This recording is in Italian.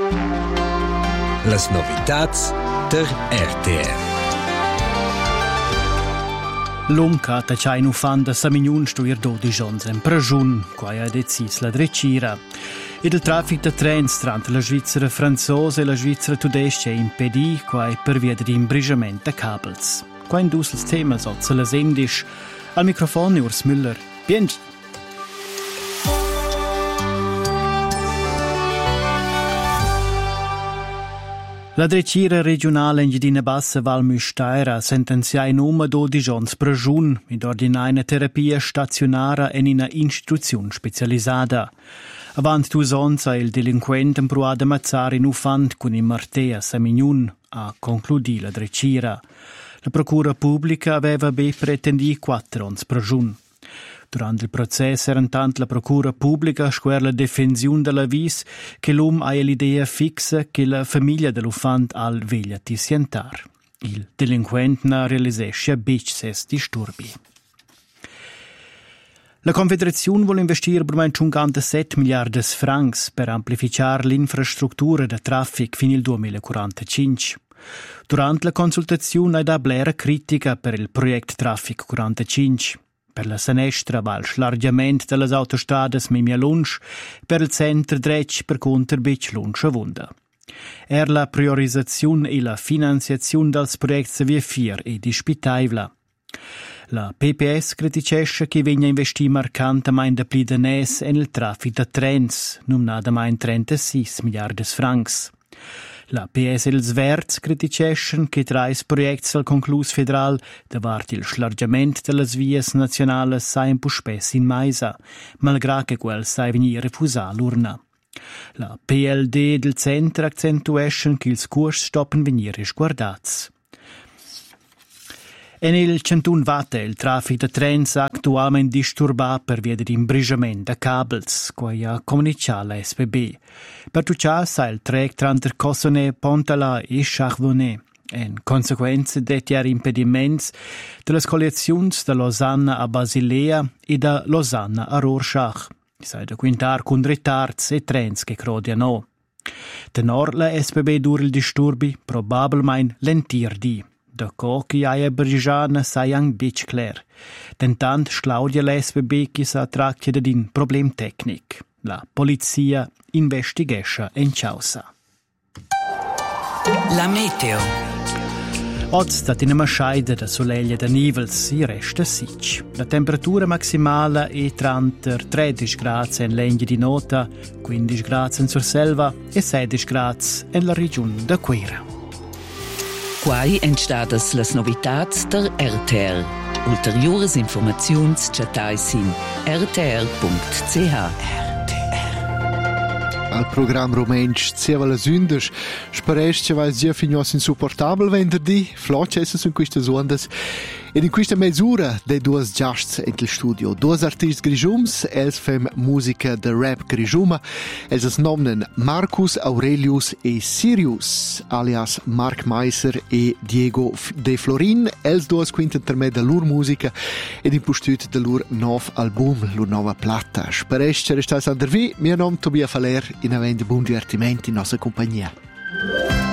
Las novitats der RTR. L'unca taccia in ufanda Samignun stuir 12 ons in pragiun, quai ha decis la drecira. Ed il traffic de trens tra la Svizzera franzosa e la Svizzera tudesca è impedì, quai per via di imbrigiament de cabels. Quai indus ils temas ozza las endisch. Al microfono Urs Müller. Biengi. La drecira regionale in Gedina Bassa Val Müstaira sentenzia in 12 ons pragiun ed ordina una terapia stazionara in una instituzione specializzata. Avant 2 ons il delinquente impruada mazzare in ufant con i martè a Samignun a concludì la drecira. La procura pubblica aveva pretendì 4 ons pragiun. Durant il processo era intanto la procura pubblica square la difensione della vis che l'uomo ha l'idea fixa che la famiglia dell'ufant al veglia tisientar. Il delinquente ne realisesce ses disturbi. La Confederazione vuole investire per 57 miliardi francs per amplificare l'infrastruttura de traffic fino al 2045. Durante la consultazione ha dato blera critica per il progetto Traffic 45. Per la Senestra va il slargiamento delle autostrade Mimia Lunch, per il centro dretg per Conterbic Lunch a Vunda. La priorizzazione e la finanziazione dels progetti via 4 è dispitaivla. La PPS criticesce che venga investi marcantemente pli danès en il traffic de trens, numnadamain 36 miliardi francs. La PS e ils Verts criticescen che tra i progetti del conclus federal davart il slargiament de las vias nazionales sai un spess in maisa, malgrà che quel sai venir refusà l'urna. La PLD del centro accentuescen che ils curs stoppen venir risguardats. En il Cantun Vate il traffic de trens actualmente disturbat per via dell'imbrigiament de cabels, quai ha comunicat la SBB. Per tutto sa il trek tra Cossonay, Pontala e Chardonnay. En conseguenza dettiar impediments de las collezions de Lausanne a Basilea e de Lausanne a Rorschach. Sai da quintar con retards e trens che crodiano. Tenor la SBB dur il disturbi, probabilmente lentirdi. Da cochi aia bergiana sai ang bic clar. Dentant Claudia l'SBB che sa tracchia d'in problem tecnic. La polizia investigescha en causa. La meteo. Oggi stat in una schaida da soleglia da nivels e resta sic. La temperatura maximale è tra 13 gradi in legna di nota, 15 gradi in Surselva e 16 gradi in la regione da Quera. Quai entstadas las novitats der RTR. Ulteriores informaziuns chatais in rtr.ch. Al programma romensch Zieva la Sündes sparesc che vai sia fignos insupportabel venerdì, flocces su queste ondas. Ed in questa mezz'ora dei 2 giasts in il studio. 2 artisti grigiums, els fem musica de rap grigiuma, els nomnen Marcus Aurelius e Sirius, alias Mark Meiser e Diego De Florin, els 2 quinten per me de lur musica ed in postut de lur nov album, lur nova plata. Speresc che restais andervi, mio nome Tobia Faler, in avendo buon divertimento in nostra compagnia.